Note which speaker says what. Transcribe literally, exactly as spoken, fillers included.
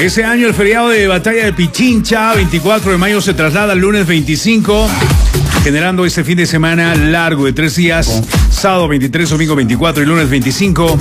Speaker 1: Ese año el feriado de Batalla de Pichincha, veinticuatro de mayo, se traslada al lunes veinticinco, generando este fin de semana largo de tres días, sábado veintitrés, domingo veinticuatro y lunes veinticinco.